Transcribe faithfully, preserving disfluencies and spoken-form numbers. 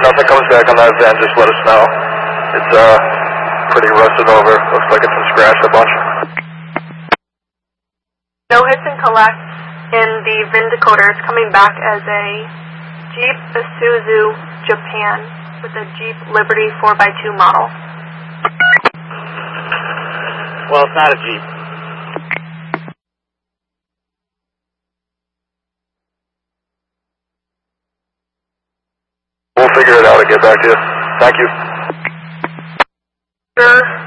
nothing comes back on that van, just let us know. It's uh pretty rusted over. Looks like it's been scratched a bunch. No hits and collects in the VIN decoder is coming back as a Jeep Isuzu Japan with a Jeep Liberty four by two model. Well, it's not a Jeep. We'll figure it out and get back to you. Thank you. Sure.